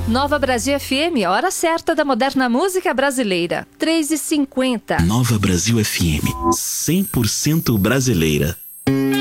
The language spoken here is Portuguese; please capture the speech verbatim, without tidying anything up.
Nova Brasil F M, hora certa da moderna música brasileira. três e cinquenta. Nova Brasil F M, cem por cento brasileira.